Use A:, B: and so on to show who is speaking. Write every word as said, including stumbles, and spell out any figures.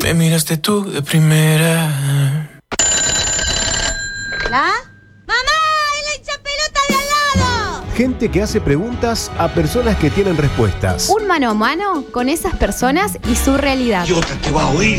A: Me miraste tú de primera.
B: ¿La? ¡Mamá! ¡Es la hinchapelota de al lado!
C: Gente que hace preguntas a personas que tienen respuestas.
D: Un mano a mano con esas personas y su realidad.
E: Idiota, te va a oír.